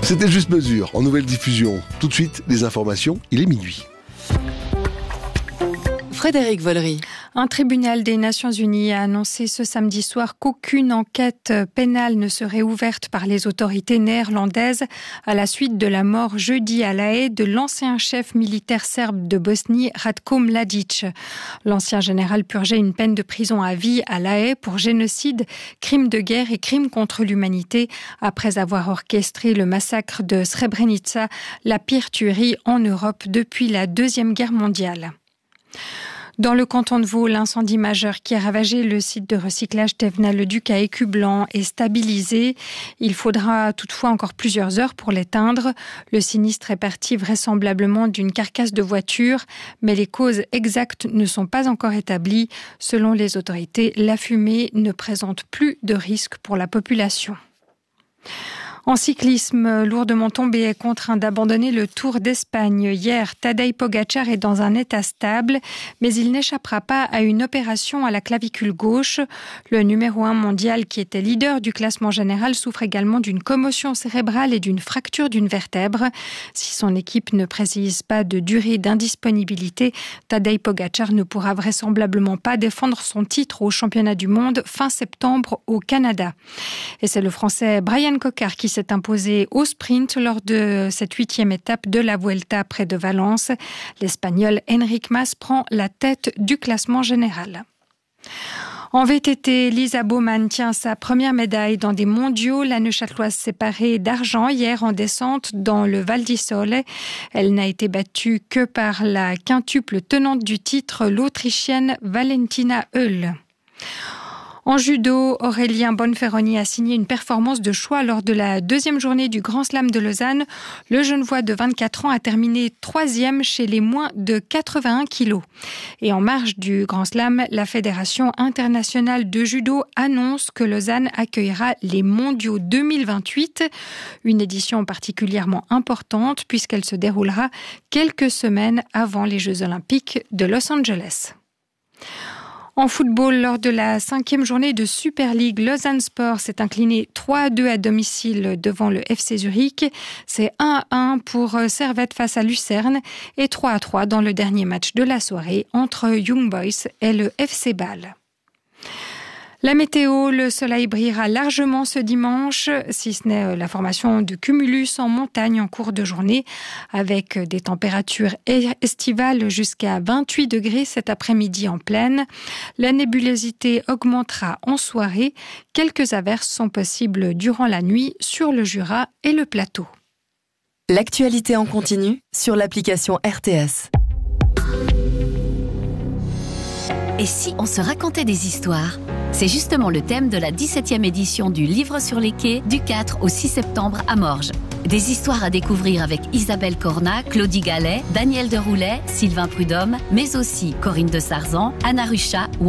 C'était Juste Mesure, en nouvelle diffusion. Tout de suite, les informations, il est minuit. Frédéric Vollery. Un tribunal des Nations Unies a annoncé ce samedi soir qu'aucune enquête pénale ne serait ouverte par les autorités néerlandaises à la suite de la mort jeudi à La Haye de l'ancien chef militaire serbe de Bosnie, Ratko Mladic. L'ancien général purgeait une peine de prison à vie à La Haye pour génocide, crime de guerre et crime contre l'humanité après avoir orchestré le massacre de Srebrenica, la pire tuerie en Europe depuis la Deuxième Guerre mondiale. Dans le canton de Vaud, l'incendie majeur qui a ravagé le site de recyclage Thévenat-le-Duc à Écublanc est stabilisé. Il faudra toutefois encore plusieurs heures pour l'éteindre. Le sinistre est parti vraisemblablement d'une carcasse de voiture, mais les causes exactes ne sont pas encore établies. Selon les autorités, la fumée ne présente plus de risque pour la population. En cyclisme, lourdement tombé et contraint d'abandonner le Tour d'Espagne hier, Tadej Pogačar est dans un état stable, mais il n'échappera pas à une opération à la clavicule gauche. Le numéro 1 mondial, qui était leader du classement général, souffre également d'une commotion cérébrale et d'une fracture d'une vertèbre. Si son équipe ne précise pas de durée d'indisponibilité, Tadej Pogačar ne pourra vraisemblablement pas défendre son titre au championnat du monde fin septembre au Canada. Et c'est le Français Bryan Coquard qui s'est imposé au sprint lors de cette 8e étape de la Vuelta près de Valence. L'Espagnol Enric Mas prend la tête du classement général. En VTT, Lisa Baumann tient sa première médaille dans des mondiaux. La Neuchâteloise s'est parée d'argent hier en descente dans le Val di Sole. Elle n'a été battue que par la quintuple tenante du titre, l'Autrichienne Valentina Höll. En judo, Aurélien Bonferroni a signé une performance de choix lors de la deuxième journée du Grand Slam de Lausanne. Le Genevois de 24 ans a terminé 3e chez les moins de 81 kilos. Et en marge du Grand Slam, la Fédération internationale de judo annonce que Lausanne accueillera les mondiaux 2028, une édition particulièrement importante puisqu'elle se déroulera quelques semaines avant les Jeux olympiques de Los Angeles. En football, lors de la 5e journée de Super League, Lausanne Sport s'est incliné 3-2 à domicile devant le FC Zurich. C'est 1-1 pour Servette face à Lucerne et 3-3 dans le dernier match de la soirée entre Young Boys et le FC Bâle. La météo, le soleil brillera largement ce dimanche, si ce n'est la formation de cumulus en montagne en cours de journée, avec des températures estivales jusqu'à 28 degrés cet après-midi en plaine. La nébulosité augmentera en soirée. Quelques averses sont possibles durant la nuit sur le Jura et le plateau. L'actualité en continu sur l'application RTS. Et si on se racontait des histoires ? C'est justement le thème de la 17e édition du Livre sur les quais du 4 au 6 septembre à Morges. Des histoires à découvrir avec Isabelle Cornat, Claudie Gallet, Daniel Deroulet, Sylvain Prudhomme, mais aussi Corinne de Sarzan, Anna Ruchat ou